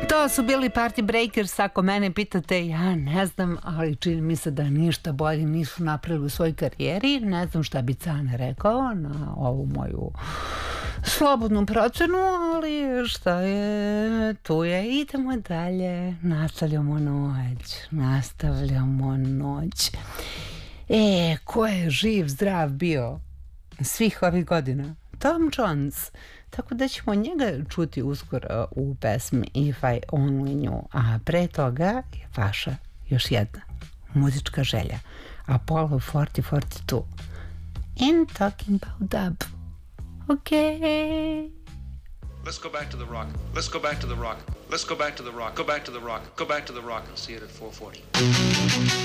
To su bili Party Breakers, ako mene pitate, ja ne znam, ali čini mi se da ništa bolje nisu napravili u svojoj karijeri. Ne znam šta bi Cane rekao na ovu moju slobodnu procenu, ali šta je, tu je. Idemo dalje, nastavljamo noć. Ko je živ, zdrav bio svih ovih godina? Tom Jones. Tako da ćemo njega čuti uskoro u pesmi If I Only Knew. A pre toga je vaša još jedna muzička želja. Apollo 4042. In Talking About Dub. Okay. Let's go back to the rock. Let's go back to the rock. Let's go back to the rock. Go back to the rock. Go back to the rock and see it at 440.